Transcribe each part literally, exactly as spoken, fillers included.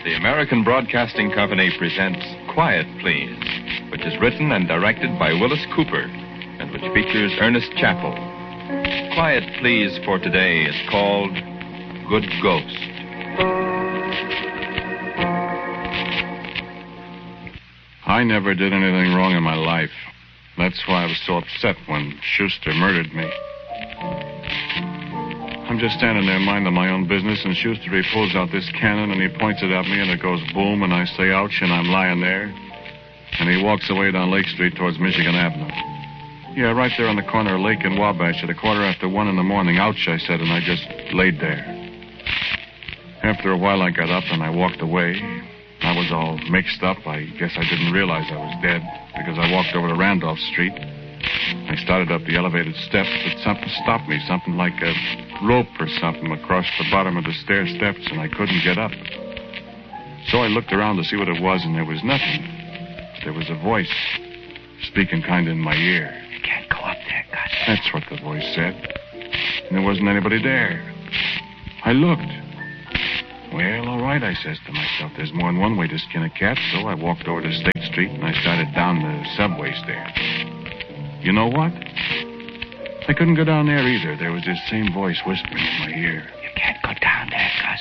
The American Broadcasting Company presents Quiet Please, which is written and directed by Willis Cooper, and which features Ernest Chappell. Quiet Please for today is called Good Ghost. I never did anything wrong in my life. That's why I was so upset when Schuster murdered me. I'm just standing there minding my own business, and Schuster, he pulls out this cannon, and he points it at me, and it goes boom, and I say ouch, and I'm lying there. And he walks away down Lake Street towards Michigan Avenue. Yeah, right there on the corner of Lake and Wabash at a quarter after one in the morning. Ouch, I said, and I just laid there. After a while, I got up, and I walked away. I was all mixed up. I guess I didn't realize I was dead, because I walked over to Randolph Street. I started up the elevated steps, but something stopped me, something like a rope or something across the bottom of the stair steps, and I couldn't get up. So I looked around to see what it was, and there was nothing. There was a voice speaking kind of in my ear. You can't go up there, Gus. That's what the voice said. And there wasn't anybody there. I looked. Well, all right, I says to myself, there's more than one way to skin a cat, so I walked over to State Street, and I started down the subway stairs. You know what? I couldn't go down there either. There was this same voice whispering in my ear. You can't go down there, Gus.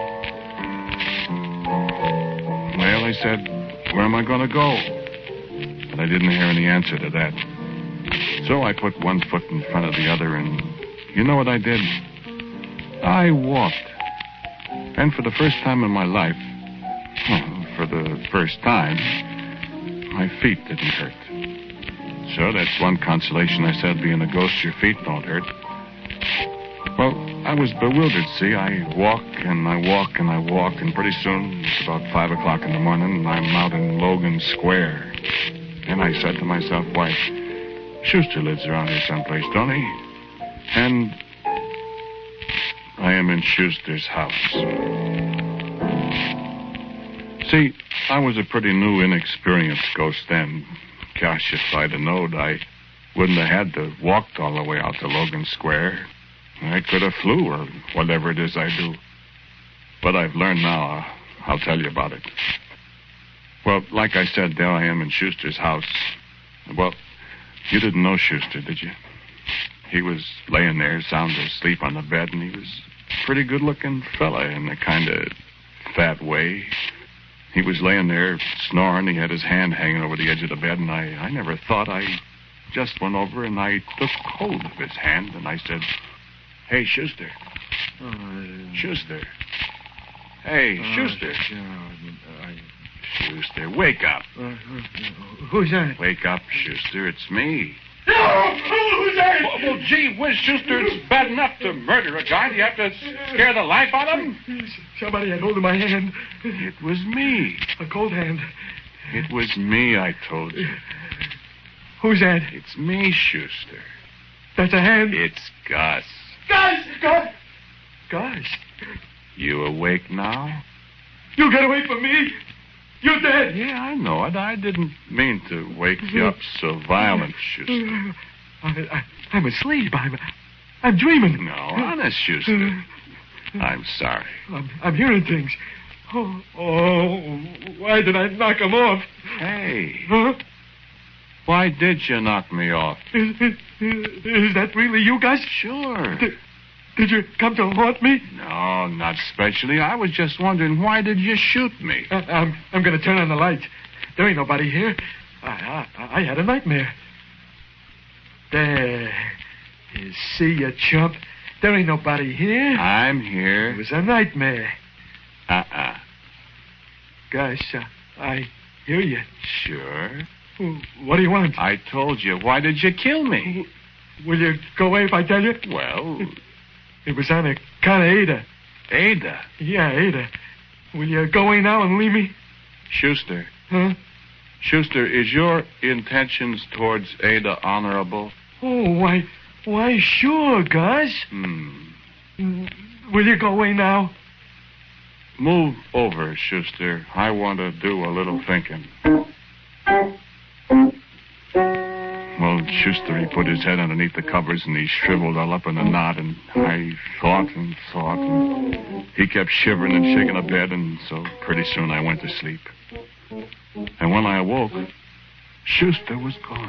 Well, I said, where am I going to go? But I didn't hear any answer to that. So I put one foot in front of the other, and you know what I did? I walked. And for the first time in my life, well, for the first time, my feet didn't hurt. So that's one consolation, I said, being a ghost, your feet don't hurt. Well, I was bewildered, see. I walk and I walk and I walk, and pretty soon, it's about five o'clock in the morning, and I'm out in Logan Square. And I said to myself, why, Schuster lives around here someplace, don't he? And I am in Schuster's house. See, I was a pretty new, inexperienced ghost then. Gosh, if I'd have known, I wouldn't have had to walk all the way out to Logan Square. I could have flew, or whatever it is I do. But I've learned now. I'll tell you about it. Well, like I said, there I am in Schuster's house. Well, you didn't know Schuster, did you? He was laying there, sound asleep on the bed, and he was a pretty good-looking fella in a kind of fat way. He was laying there snoring. He had his hand hanging over the edge of the bed, and I, I never thought. I just went over, and I took hold of his hand, and I said, hey, Schuster. Uh, Schuster. Hey, uh, Schuster. Uh, I... Schuster, wake up. Uh, who's that? Wake up, Schuster. It's me. No! Who's that? Well, well, gee whiz, Schuster, it's bad enough to murder a guy. Do you have to scare the life out of him? Somebody had hold of my hand. It was me. A cold hand. It was me, I told you. Who's that? It's me, Schuster. That's a hand. It's Gus. Gus! Gus! Gus! You awake now? You get away from me! You're dead! Yeah, I know it. I didn't mean to wake you up so violent, Schuster. I, I, I'm asleep. I'm, I'm dreaming. No, honest, Schuster. I'm sorry. I'm, I'm hearing things. Oh, oh, why did I knock him off? Hey. Huh? Why did you knock me off? Is, is, is that really you, Gus? Sure. Did, did you come to haunt me? No, not specially. I was just wondering, why did you shoot me? Uh, I'm, I'm going to turn on the light. There ain't nobody here. I, I, I had a nightmare. There. You see, you chump. There ain't nobody here. I'm here. It was a nightmare. Uh-uh. Gus, uh, I hear you. Sure. What do you want? I told you. Why did you kill me? Will you go away if I tell you? Well... It was on account of Ada. Ada? Yeah, Ada. Will you go away now and leave me? Schuster. Huh? Schuster, is your intentions towards Ada honorable? Oh, why, why, sure, Gus. Hmm. Will you go away now? Move over, Schuster. I want to do a little thinking. Well, Schuster, he put his head underneath the covers and he shriveled all up in a knot, and I thought and thought, and he kept shivering and shaking the bed, and so pretty soon I went to sleep. And when I awoke, Schuster was gone.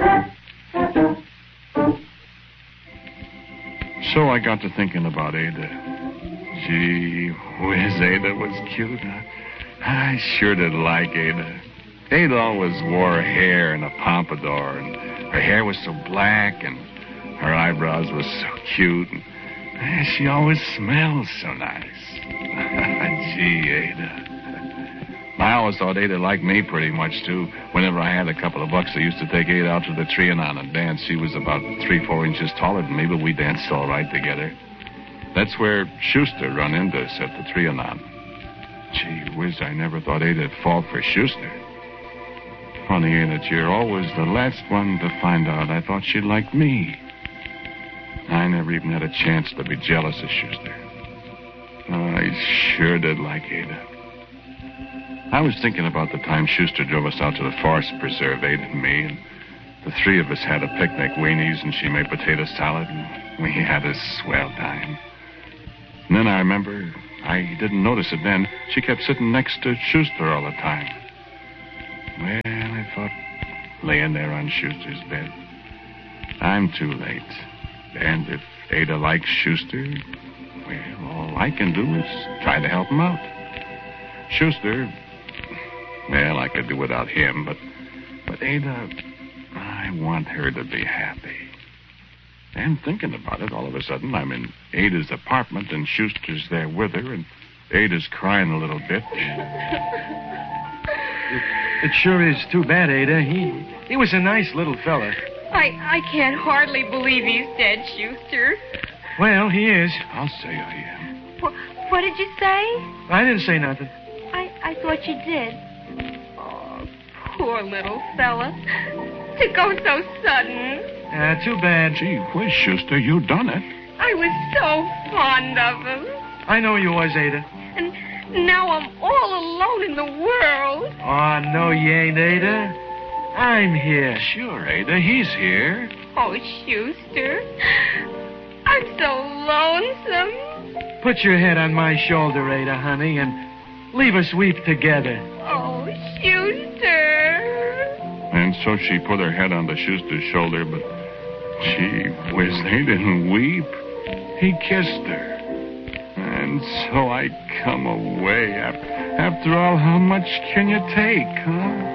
So I got to thinking about Ada. Gee whiz, Ada was cute, huh? I sure did like Ada. Ada always wore hair in a pompadour, and her hair was so black, and her eyebrows were so cute, and eh, she always smelled so nice. Gee, Ada. I always thought Ada liked me pretty much, too. Whenever I had a couple of bucks, I used to take Ada out to the Trianon and dance. She was about three, four inches taller than me, but we danced all right together. That's where Schuster run into us at the Trianon. Gee whiz, I never thought Ada'd fall for Schuster. Funny, ain't it? You're always the last one to find out. I thought she liked me. I never even had a chance to be jealous of Schuster. Oh, I sure did like Ada. I was thinking about the time Schuster drove us out to the Forest Preserve, Ada and me, and the three of us had a picnic, weenies, and she made potato salad, and we had a swell time. And then I remember, I didn't notice it then, she kept sitting next to Schuster all the time. Well, I thought, laying there on Schuster's bed, I'm too late. And if Ada likes Schuster, well, all I can do is try to help him out. Schuster, well, I could do without him, but, but Ada, I want her to be happy. And thinking about it, all of a sudden, I'm in Ada's apartment, and Schuster's there with her, and Ada's crying a little bit. It, it sure is too bad, Ada. He he was a nice little fella. I, I can't hardly believe he's dead, Schuster. Well, he is. I'll say I am. What, what did you say? I didn't say nothing. I, I thought you did. Oh, poor little fella. To go so sudden. Uh, too bad. Gee whiz, Schuster, you done it. I was so fond of him. I know you was, Ada. And now I'm all alone in the world. Oh, no, you ain't, Ada. I'm here. Sure, Ada, he's here. Oh, Schuster. I'm so lonesome. Put your head on my shoulder, Ada, honey, and leave us weep together. Oh, Schuster. And so she put her head on the Schuster's shoulder, but gee whiz, they didn't weep. He kissed her. And so I come away. After all, how much can you take, huh?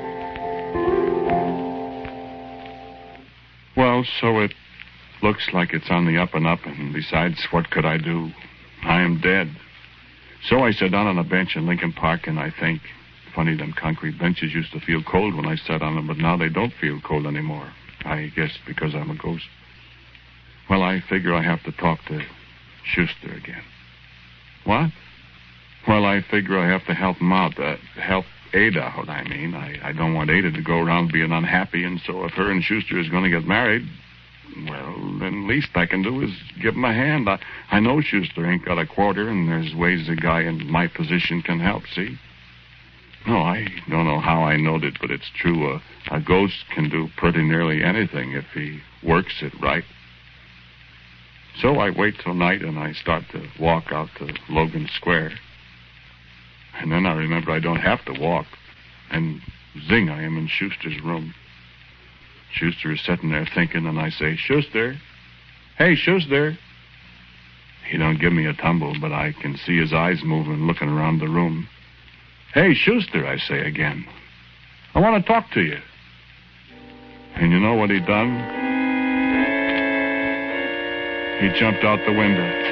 Well, so it looks like it's on the up and up, and besides, what could I do? I am dead. So I sat down on a bench in Lincoln Park, and I think, funny, them concrete benches used to feel cold when I sat on them, but now they don't feel cold anymore. I guess because I'm a ghost. Well, I figure I have to talk to Schuster again. What? Well, I figure I have to help him out, uh, help Ada out, I mean. I, I don't want Ada to go around being unhappy, and so if her and Schuster is going to get married, well, then least I can do is give him a hand. I, I know Schuster ain't got a quarter, and there's ways a guy in my position can help, see? No, I don't know how I knowed it, but it's true. A, a ghost can do pretty nearly anything if he works it right. So I wait till night, and I start to walk out to Logan Square. And then I remember I don't have to walk. And zing, I am in Schuster's room. Schuster is sitting there thinking, and I say, Schuster. Hey, Schuster. He don't give me a tumble, but I can see his eyes moving, looking around the room. Hey, Schuster, I say again. I want to talk to you. And you know what he done? He jumped out the window.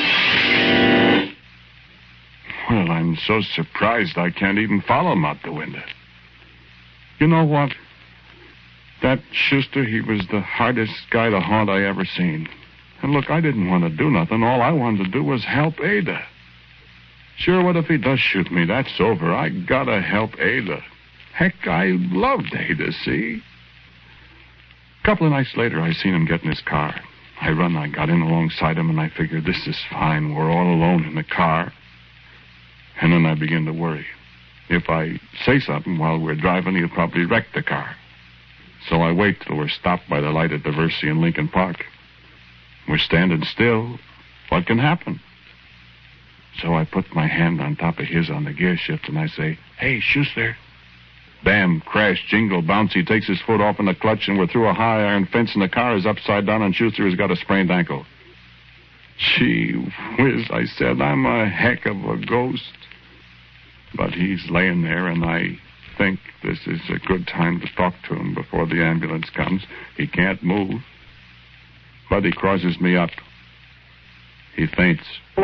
Well, I'm so surprised I can't even follow him out the window. You know what? That Schuster, he was the hardest guy to haunt I ever seen. And look, I didn't want to do nothing. All I wanted to do was help Ada. Sure, what if he does shoot me? That's over. I gotta help Ada. Heck, I loved Ada, see? A couple of nights later, I seen him get in his car. I run, I got in alongside him, and I figured, this is fine. We're all alone in the car. And then I begin to worry. If I say something while we're driving, he'll probably wreck the car. So I wait till we're stopped by the light at Diversey in Lincoln Park. We're standing still. What can happen? So I put my hand on top of his on the gear shift, and I say, "Hey, Schuster." Bam, crash, jingle, bounce. He takes his foot off in the clutch, and we're through a high iron fence, and the car is upside down, and Schuster has got a sprained ankle. Gee whiz, I said, I'm a heck of a ghost. But he's laying there, and I think this is a good time to talk to him before the ambulance comes. He can't move. But he crosses me up. He faints.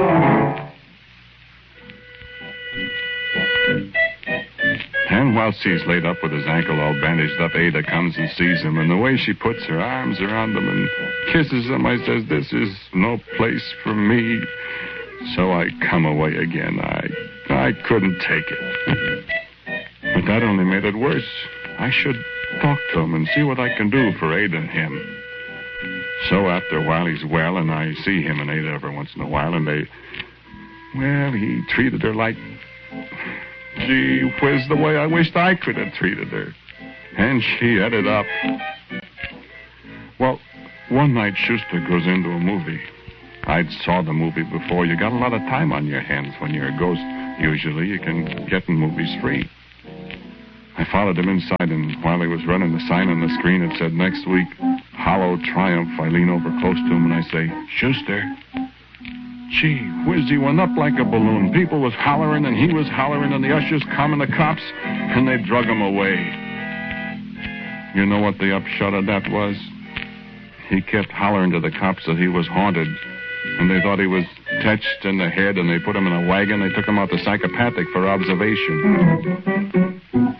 And whilst he's laid up with his ankle all bandaged up, Ada comes and sees him, and the way she puts her arms around him and kisses him, I says, this is no place for me. So I come away again. I I couldn't take it. But that only made it worse. I should talk to him and see what I can do for Ada and him. So after a while, he's well, and I see him and Ada every once in a while, and they... Well, he treated her like... Gee whiz, the way I wished I could have treated her. And she ate it up. Well, one night Schuster goes into a movie. I'd saw the movie before. You got a lot of time on your hands when you're a ghost. Usually you can get in movies free. I followed him inside, and while he was running the sign on the screen, it said, next week, Hollow Triumph. I lean over close to him, and I say, Schuster. Gee whiz, he went up like a balloon. People was hollering, and he was hollering, and the ushers come and the cops, and they drug him away. You know what the upshot of that was? He kept hollering to the cops that he was haunted, and they thought he was touched in the head, and they put him in a wagon. They took him out to psychopathic for observation.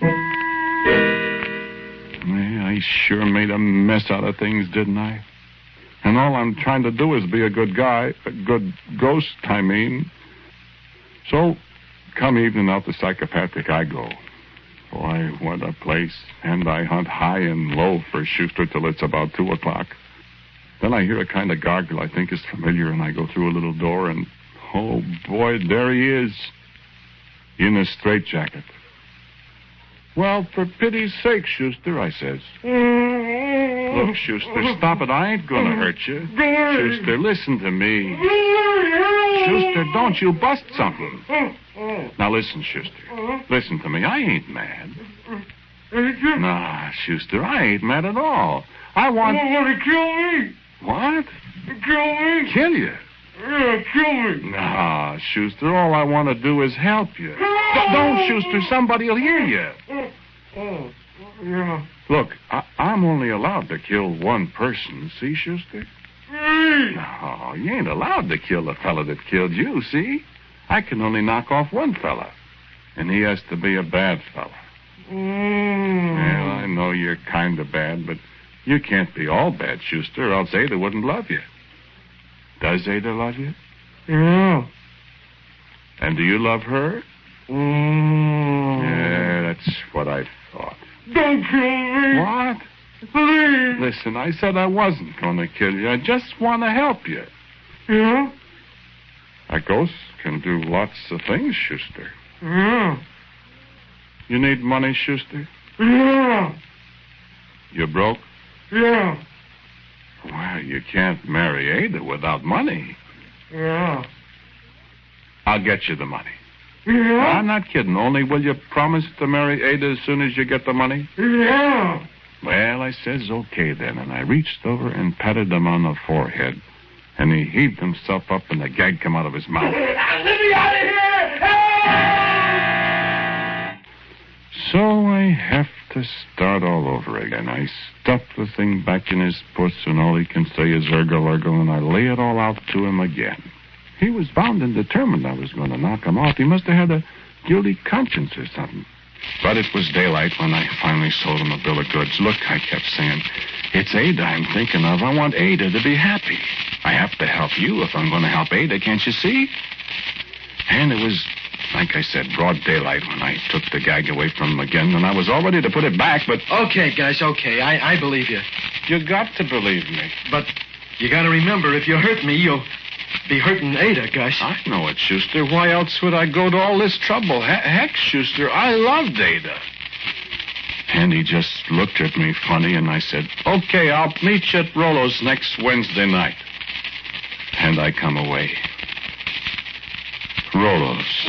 Yeah, I sure made a mess out of things, didn't I? And all I'm trying to do is be a good guy, a good ghost, I mean. So, come evening out to psychopathic, I go. Boy, what a place. And I hunt high and low for Schuster till it's about two o'clock. Then I hear a kind of gargle I think is familiar, and I go through a little door, and, oh, boy, there he is. In a straitjacket. Well, for pity's sake, Schuster, I says. Look, Schuster, stop it. I ain't gonna hurt you. Schuster, listen to me. Schuster, don't you bust something. Now, listen, Schuster. Listen to me. I ain't mad. Nah, Schuster, I ain't mad at all. I want... You want to kill me? What? Kill me? Kill you? Yeah, kill me. Nah, Schuster, all I want to do is help you. D- don't, Schuster. Somebody'll hear you. Oh, yeah. Look, I- I'm only allowed to kill one person, see, Schuster? Me? No, you ain't allowed to kill the fella that killed you, see? I can only knock off one fella, and he has to be a bad fella. Mm. Well, I know you're kind of bad, but you can't be all bad, Schuster, or else Ada wouldn't love you. Does Ada love you? Yeah. And do you love her? Mm. Yeah, that's what I thought. Don't kill me. What? Please. Listen, I said I wasn't going to kill you. I just want to help you. Yeah? A ghost can do lots of things, Schuster. Yeah. You need money, Schuster? Yeah. You broke? Yeah. Well, you can't marry Ada without money. Yeah. I'll get you the money. Yeah? I'm not kidding. Only will you promise to marry Ada as soon as you get the money? Yeah. Well, I says, okay then, and I reached over and patted him on the forehead, and he heaved himself up, and the gag come out of his mouth. Let me out of here! So I have to start all over again. I stuff the thing back in his puss, and all he can say is ergo, ergo, and I lay it all out to him again. He was bound and determined I was going to knock him off. He must have had a guilty conscience or something. But it was daylight when I finally sold him a bill of goods. Look, I kept saying, it's Ada I'm thinking of. I want Ada to be happy. I have to help you if I'm going to help Ada, can't you see? And it was, like I said, broad daylight when I took the gag away from him again, and I was all ready to put it back, but... Okay, guys, okay. I, I believe you. You got to believe me. But you got to remember, if you hurt me, you'll be hurting Ada, Gus. I know it, Schuster. Why else would I go to all this trouble? He- heck, Schuster, I loved Ada. And he just looked at me funny, and I said, okay, I'll meet you at Rollo's next Wednesday night. And I come away. Rollo's.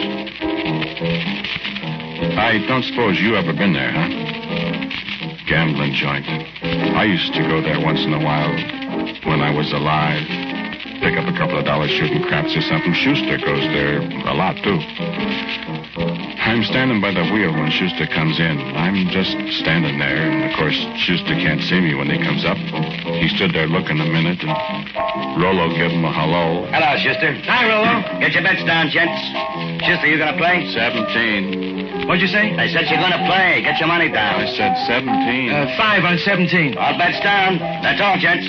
I don't suppose you ever been there, huh? Gambling joint. I used to go there once in a while when I was alive. Pick up a couple of dollars shooting craps or something. Schuster goes there a lot, too. I'm standing by the wheel when Schuster comes in. I'm just standing there, and of course, Schuster can't see me when he comes up. He stood there looking a minute, and Rollo gave him a hello. Hello, Schuster. Hi, Rollo. Get your bets down, gents. Schuster, you gonna play? Seventeen. What'd you say? I said you're gonna play. Get your money down. I said seventeen. Uh, five on seventeen. All bets down. That's all, gents.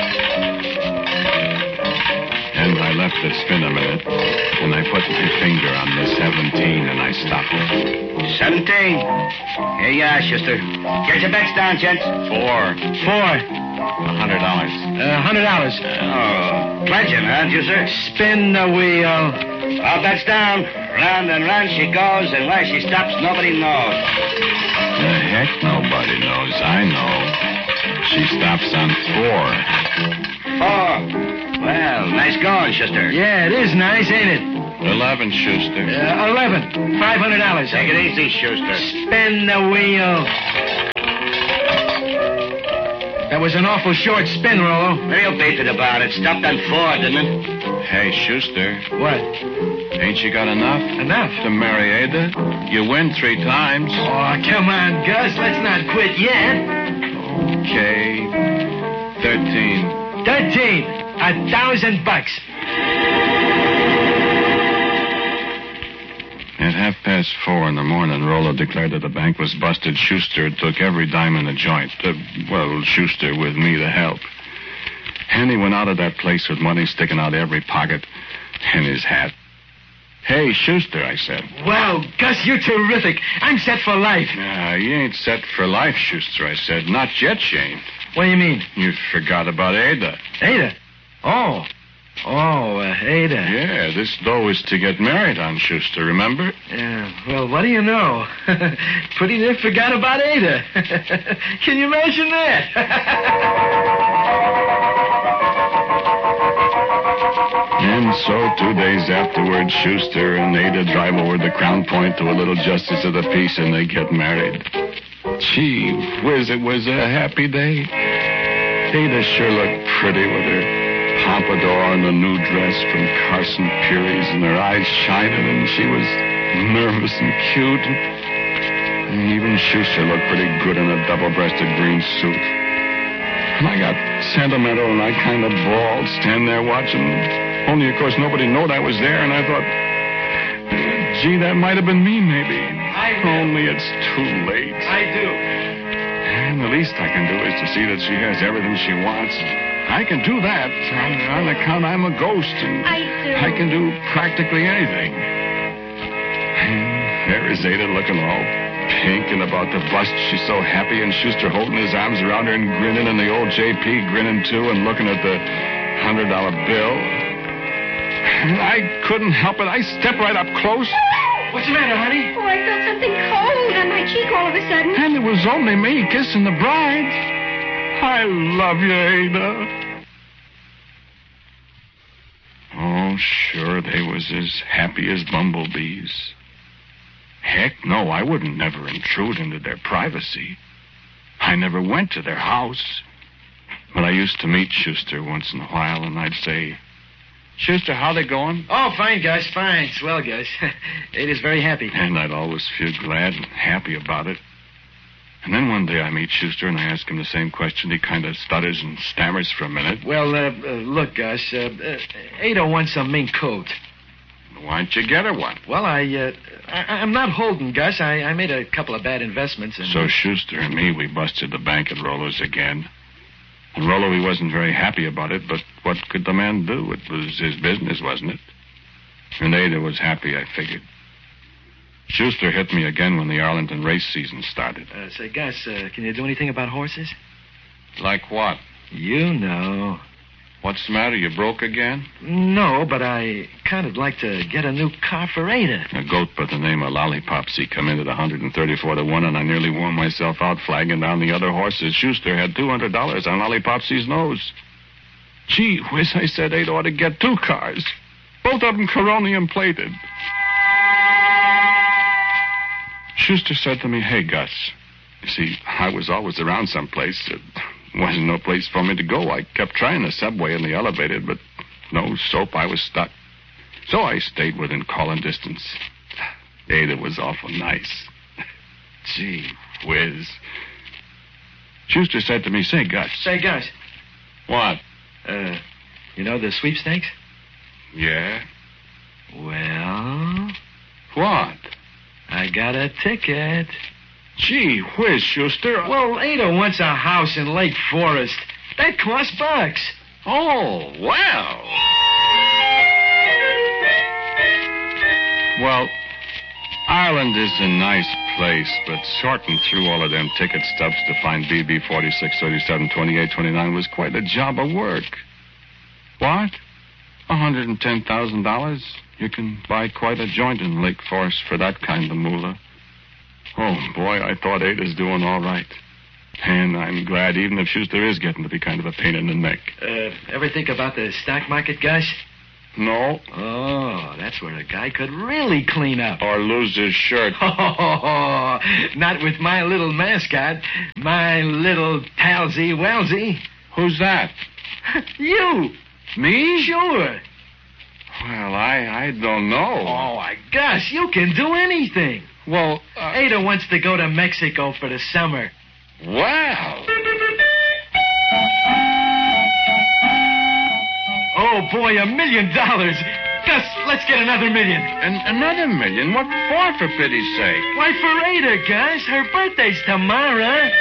And I left it spin a minute, and I put my finger on the seventeen, and I stopped it. Seventeen. Here you are, Schuster. Get your bets down, gents. Four. Four. A hundred dollars. A hundred dollars. Oh, pledging, huh, Schuster? Spin the wheel. All bets down. Round and round she goes, and where she stops, nobody knows. The heck nobody knows. I know. She stops on four. Four. Well, nice going, Schuster. Yeah, it is nice, ain't it? Eleven, Schuster. Uh, Eleven. Five hundred dollars. Take it easy, Schuster. Spin the wheel. That was an awful short spin, Rollo. Real beat it about it. Stopped on four, didn't it? Hey, Schuster. What? Ain't you got enough? Enough? To marry Ada? You win three times. Oh, come on, Gus. Let's not quit yet. Okay. Thirteen. Thirteen. A thousand bucks. At half past four in the morning, Rollo declared that the bank was busted. Schuster took every dime in the joint. Uh, well, Schuster with me to help. And he went out of that place with money sticking out of every pocket and his hat. Hey, Schuster, I said. Wow, Gus, you're terrific. I'm set for life. Nah, you ain't set for life, Schuster, I said. Not yet, Shane. What do you mean? You forgot about Ada. Ada? Oh. Oh, uh, Ada. Yeah, this dough is to get married on, Schuster, remember? Yeah, well, what do you know? Pretty near forgot about Ada. Can you imagine that? And so, two days afterwards, Schuster and Ada drive over to Crown Point to a little justice of the peace, and they get married. Gee whiz, it was a happy day. Ada sure looked pretty with her pompadour and the new dress from Carson Peary's, and her eyes shining, and she was nervous and cute. And even Schuster looked pretty good in a double-breasted green suit. And I got sentimental, and I kind of bawled, standing there watching. Only, of course, nobody knowed I was there, and I thought, gee, that might have been me, maybe. I do. Only it's too late. I do. And the least I can do is to see that she has everything she wants. I can do that on, on account I'm a ghost, and I do. I can do practically anything. And there is Ada looking all pink and about to bust. She's so happy, and Schuster holding his arms around her and grinning, and the old J P grinning too and looking at the hundred dollar bill. And I couldn't help it. I stepped right up close. What's the matter, honey? Oh, I felt something cold on my cheek all of a sudden. And it was only me kissing the bride. I love you, Ada. Oh, sure, they was as happy as bumblebees. Heck, no, I wouldn't never intrude into their privacy. I never went to their house. But I used to meet Schuster once in a while, and I'd say, Schuster, how they going? Oh, fine, Gus, fine. Swell, Gus. Ada's very happy. And I'd always feel glad and happy about it. And then one day I meet Schuster, and I ask him the same question. He kind of stutters and stammers for a minute. Well, uh, uh, look, Gus, uh, uh, Ada wants a mink coat. Why don't you get her one? Well, I, uh, I, I'm not holding, Gus. I, I made a couple of bad investments. And... So Schuster and me, we busted the bank at Rollo's again. And Rollo, he wasn't very happy about it, but what could the man do? It was his business, wasn't it? And Ada was happy, I figured. Schuster hit me again when the Arlington race season started. Uh, say, Gus, uh, can you do anything about horses? Like what? You know. What's the matter? You broke again? No, but I kind of like to get a new car for Ada. A goat by the name of Lollipopsy come in at one hundred thirty-four to one, and I nearly wore myself out flagging down the other horses. Schuster had two hundred dollars on Lollipopsy's nose. Gee whiz, I said Ada ought to get two cars. Both of them coronium plated. Schuster said to me, "Hey, Gus, you see, I was always around someplace. It wasn't no place for me to go. I kept trying the subway and the elevator, but no soap. I was stuck. So I stayed within calling distance. Ada was awful nice. Gee whiz." Schuster said to me, "Say, Gus." Say, Gus. What? Uh, you know the sweepstakes? Yeah? Well, What? I got a ticket. Gee whiz, Schuster. Well, Ada wants a house in Lake Forest. That costs bucks. Oh, well. Well, Ireland is a nice place, but sorting through all of them ticket stubs to find B B forty-six, thirty-seven, twenty-eight, twenty-nine was quite a job of work. What? one hundred ten thousand dollars? You can buy quite a joint in Lake Forest for that kind of moolah. Oh, boy, I thought Ada's doing all right. And I'm glad, even if Schuster is getting to be kind of a pain in the neck. Uh, ever think about the stock market, Gus? No. Oh, that's where a guy could really clean up. Or lose his shirt. Oh, not with my little mascot, my little Talsy Welsy. Who's that? You. Me? Sure. Well, I, I don't know. Oh, my gosh, you can do anything. Well, uh, Ada wants to go to Mexico for the summer. Wow. Oh, boy, a million dollars. Gus, let's get another million. And another million? What for, for pity's sake? Why, for Ada, Gus. Her birthday's tomorrow.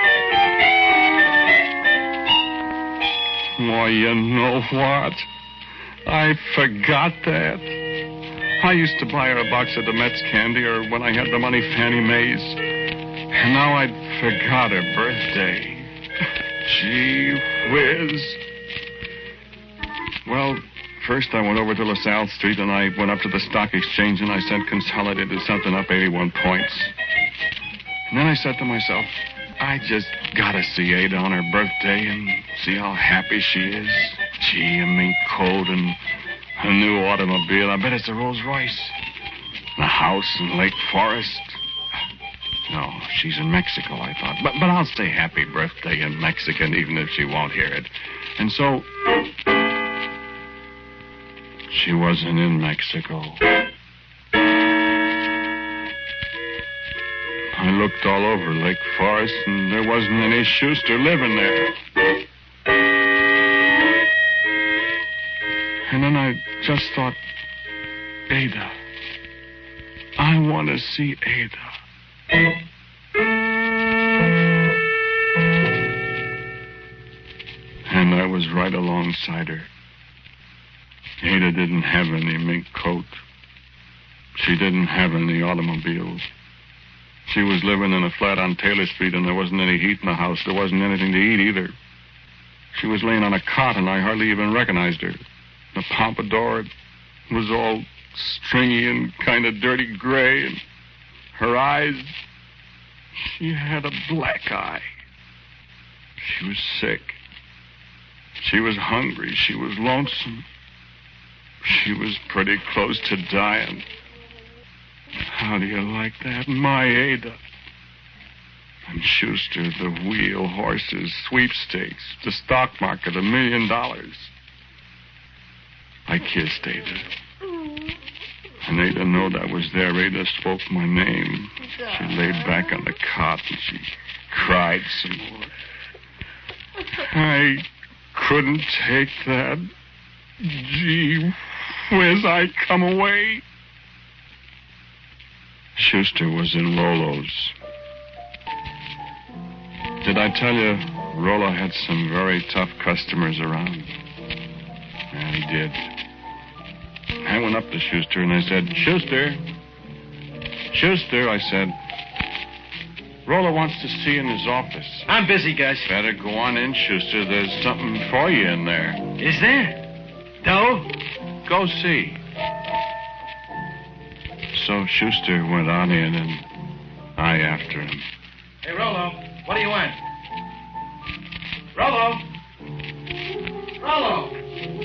Well, you know what? I forgot that. I used to buy her a box of the Mets candy, or when I had the money, Fannie Mae's. And now I'd forgot her birthday. Gee whiz. Well, first I went over to LaSalle Street, and I went up to the stock exchange, and I sent Consolidated something up eighty-one points. And then I said to myself, I just gotta see Ada on her birthday and see how happy she is. Gee, a mink coat and a new automobile. I bet it's a Rolls Royce. And a house in Lake Forest. No, she's in Mexico, I thought. But but I'll say happy birthday in Mexican, even if she won't hear it. And so, she wasn't in Mexico. I looked all over Lake Forest, and there wasn't any Schuster living there. And then I just thought, Ada. I want to see Ada. And I was right alongside her. Ada didn't have any mink coat. She didn't have any automobile. She was living in a flat on Taylor Street, and there wasn't any heat in the house. There wasn't anything to eat either. She was laying on a cot, and I hardly even recognized her. The pompadour was all stringy and kind of dirty gray, and her eyes, she had a black eye. She was sick. She was hungry. She was lonesome. She was pretty close to dying. How do you like that? My Ada. And Schuster, the wheel, horses, sweepstakes, the stock market, a million dollars. I kissed Ada. And Ada knowed I was there. Ada spoke my name. She laid back on the cot and she cried some more. I couldn't take that. Gee whiz, I come away. Schuster was in Rolo's. Did I tell you Rolo had some very tough customers around? Yeah, he did. I went up to Schuster and I said, Schuster. Schuster, I said. Rollo wants to see you in his office. I'm busy, guys. Better go on in, Schuster. There's something for you in there. Is there? No? Go see. So Schuster went on in, and I after him. Hey, Rollo, what do you want? Rollo! Rollo!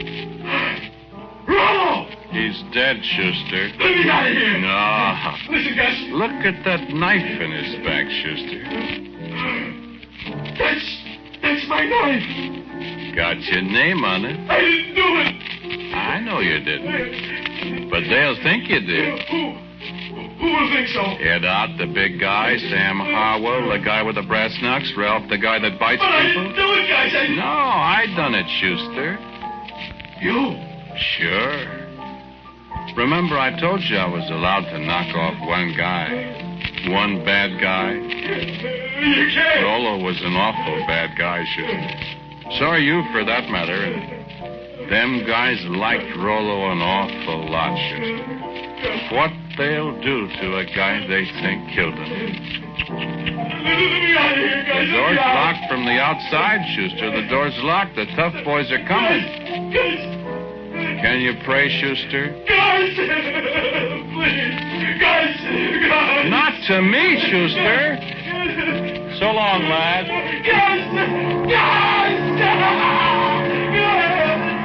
Rollo! He's dead, Schuster. Let me out of here! No. Listen, guys. Look at that knife in his back, Schuster. That's... that's my knife. Got your name on it. I didn't do it. I know you didn't. But they'll think you did. Who? Who will think so? Ed Ott, the big guy, Sam Harwell, the guy with the brass knucks, Ralph, the guy that bites But I people. didn't do it, guys. I... No, I done it, Schuster. You? Sure. Remember, I told you I was allowed to knock off one guy. One bad guy. You can't. Rollo was an awful bad guy, Schuster. So are you, for that matter. And them guys liked Rollo an awful lot, Schuster. What they'll do to a guy they think killed him. Let me out of here, guys. The door's locked from the outside, Schuster. The door's locked. The tough boys are coming. Guys. Can you pray, Schuster? Guys! Please! Guys! Guys! Not to me, Schuster. So long, lad. Guys! Guys! Guys!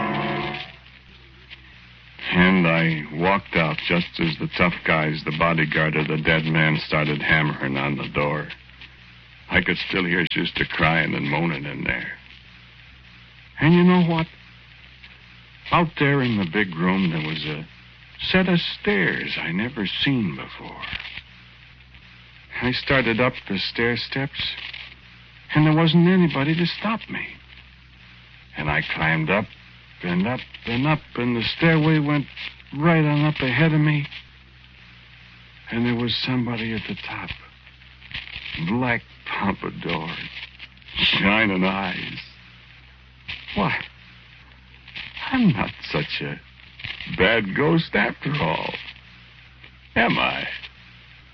And I walked out just as the tough guys, the bodyguard of the dead man, started hammering on the door. I could still hear Schuster crying and moaning in there. And you know what? Out there in the big room, there was a set of stairs I never seen before. I started up the stair steps, and there wasn't anybody to stop me. And I climbed up and up and up, and the stairway went right on up ahead of me. And there was somebody at the top. Black pompadour, shining eyes. Why, I'm not such a bad ghost after all, am I?